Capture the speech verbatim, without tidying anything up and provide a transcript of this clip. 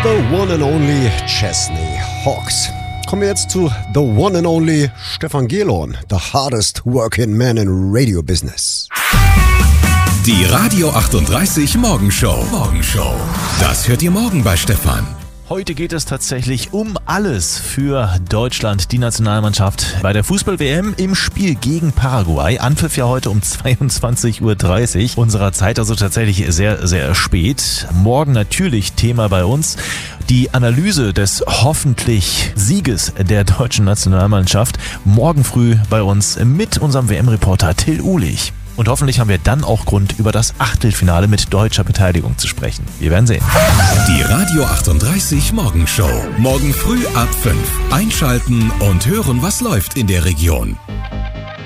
The one and only Chesney Hawkes. Kommen wir jetzt zu The one and only Stefan Gehlon, the hardest working man in radio business. Die Radio achtunddreißig Morgenshow. Morgenshow. Das hört ihr morgen bei Stefan. Heute geht es tatsächlich um alles für Deutschland, die Nationalmannschaft bei der Fußball-W M im Spiel gegen Paraguay. Anpfiff ja heute um zweiundzwanzig Uhr dreißig unserer Zeit, also tatsächlich sehr, sehr spät. Morgen natürlich Thema bei uns. Die Analyse des hoffentlich Sieges der deutschen Nationalmannschaft. Morgen früh bei uns mit unserem W M-Reporter Till Uhlich. Und hoffentlich haben wir dann auch Grund, über das Achtelfinale mit deutscher Beteiligung zu sprechen. Wir werden sehen. Die Radio achtunddreißig Morgenshow. Morgen früh ab fünf. Einschalten und hören, was läuft in der Region.